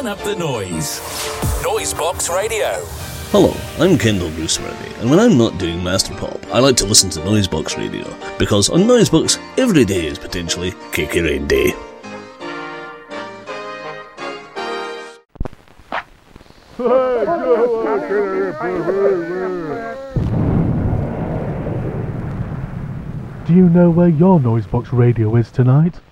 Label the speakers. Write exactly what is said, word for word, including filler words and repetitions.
Speaker 1: Turn up the noise. Noisebox Radio.
Speaker 2: Hello, I'm Kendall Gooseworthy, and when I'm not doing Master Pop, I like to listen to Noisebox Radio, because on Noisebox, every day is potentially Cakey Rain Day.
Speaker 3: Do you know where your Noisebox Radio is tonight?